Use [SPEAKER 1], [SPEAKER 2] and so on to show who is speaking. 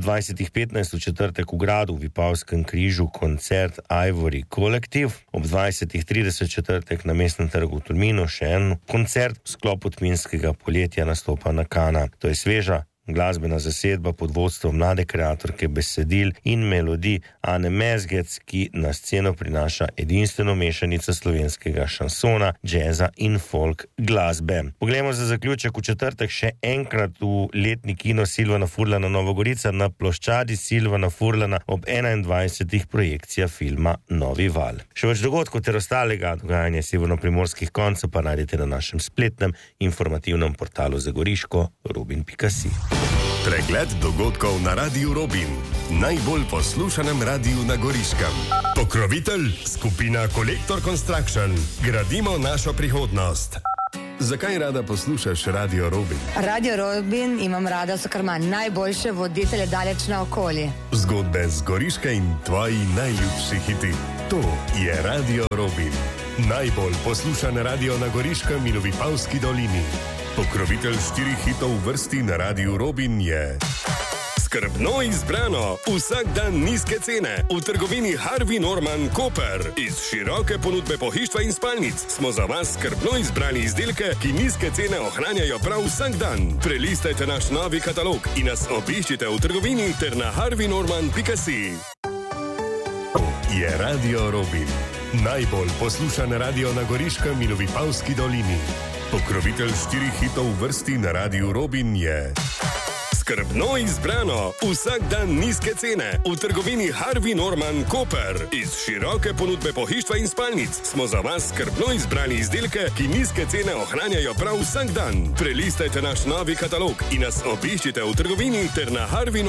[SPEAKER 1] 20.15 v četrtek v gradu v Vipavskem križu koncert Ivory Collective. Ob 20.30 četrtek na Mestnem trgu v Tolminu še en koncert v sklopu Tminskega poletja nastopa Nakana. To je sveža glasbena zasedba pod vodstvom mlade kreatorke besedil in melodij Ane Mezgec, ki na sceno prinaša edinstveno mešanico slovenskega šansona, džeza in folk glasbe. Poglejmo za zaključek v četrtek še enkrat v letni kino Silvana Furlana Nova Gorica na ploščadi Silvana Furlana ob 21. projekcija filma Novi val. Še več dogodkov ter ostalega dogajanja severno-primorskih koncev pa najdete na našem spletnem informativnem portalu za Goriško robin.si.
[SPEAKER 2] Pregled dogodkov na Radiu Robin, najbolj poslušanem radiju na Goriškem. Pokrovitelj skupina Kolektor Construction. Gradimo našo prihodnost. Zakaj rada poslušaš Radio Robin?
[SPEAKER 3] Radio Robin imam rada, so kar ima najboljše voditelje daleč na okolje.
[SPEAKER 2] Zgodbe z Goriške in tvoji najljubši hiti. To je Radio Robin. Najbolj poslušan radio na Goriškem in v Vipavski dolini. Pokrovitelj 4 hitov v vrsti na Radiu Robin je... Skrbno izbrano, vsak dan nizke cene v trgovini Harvey Norman Koper. Iz široke ponudbe pohištva in spalnic smo za vas skrbno izbrali izdelke, ki nizke cene ohranjajo prav vsak dan. Prelistajte naš novi katalog in nas obiščite v trgovini ter na harveynorman.si. Je Radio Robin, najbolj poslušan radio na Goriškem in v Vipavski dolini. Pokrovitelj 4 hitov v vrsti na Radiu Robin je... Skrbno izbrano, vsak dan nizke cene v trgovini Harvey Norman Koper. Iz široke ponudbe pohištva in spalnic smo za vas skrbno izbrali izdelke, ki nizke cene ohranjajo prav vsak dan. Prelistajte naš novi katalog in nas obiščite v trgovini ter na Harvey